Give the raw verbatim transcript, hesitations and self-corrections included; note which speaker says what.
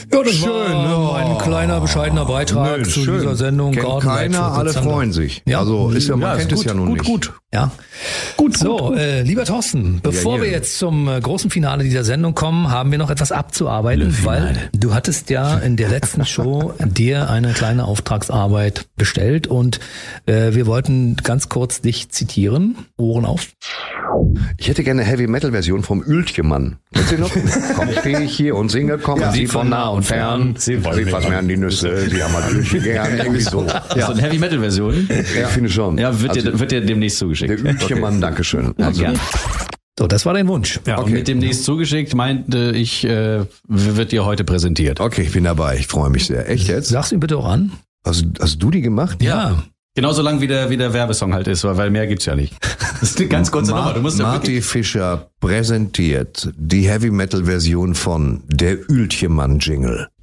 Speaker 1: Ja, das
Speaker 2: Schön,
Speaker 1: war ein kleiner, bescheidener Beitrag
Speaker 2: Nö,
Speaker 1: zu
Speaker 2: schön.
Speaker 1: dieser Sendung.
Speaker 2: Kennt
Speaker 1: Garden
Speaker 2: keiner,
Speaker 1: Light
Speaker 2: alle
Speaker 1: Zander.
Speaker 2: freuen sich.
Speaker 1: Ja.
Speaker 2: Also ist ja, man
Speaker 1: Ja,
Speaker 2: kennt
Speaker 1: ist
Speaker 2: es ja
Speaker 1: gut,
Speaker 2: nun
Speaker 1: gut,
Speaker 2: nicht.
Speaker 1: Gut, Ja. Gut, so, gut, gut. Äh, lieber Thorsten, bevor
Speaker 2: Ja,
Speaker 1: wir
Speaker 2: ja.
Speaker 1: jetzt zum äh, großen Finale dieser Sendung kommen, haben wir noch etwas abzuarbeiten, weil du hattest ja in der letzten Show dir eine kleine Auftragsarbeit bestellt und äh, wir wollten ganz kurz dich zitieren. Ohren auf.
Speaker 2: Ich hätte gerne eine Heavy-Metal-Version vom Ültjemann. Kennst du noch? Komm, stehe ich hier und singe, kommen
Speaker 1: Ja.
Speaker 2: Sie von nah und fern.
Speaker 3: Sie
Speaker 2: Sie
Speaker 3: wollen
Speaker 2: fassen mir an die Nüsse, Sie haben halt Ültje gern. Irgendwie so.
Speaker 3: Ja. So eine Heavy-Metal-Version?
Speaker 2: Ich finde schon.
Speaker 3: Ja, wird,
Speaker 2: Also,
Speaker 3: dir, wird dir demnächst zugeschickt.
Speaker 2: der Ültjemann, Dankeschön. Also,
Speaker 3: Gern.
Speaker 1: So, das war dein Wunsch.
Speaker 3: Ja,
Speaker 2: Okay.
Speaker 3: und mit demnächst zugeschickt meinte ich, äh, wird dir heute präsentiert.
Speaker 2: okay, ich bin dabei. Ich freue mich sehr. Echt jetzt?
Speaker 1: Sag's ihm bitte auch an.
Speaker 2: Hast, hast du die gemacht?
Speaker 1: Ja.
Speaker 3: Genauso lang wie der, wie der Werbesong halt ist, weil mehr gibt's ja nicht. Das ist eine ganz kurze
Speaker 2: Ma-
Speaker 3: Nummer. Du musst ja
Speaker 2: Marty
Speaker 3: wirklich-
Speaker 2: Fischer präsentiert die Heavy-Metal-Version von Der Ültjemann-Jingle.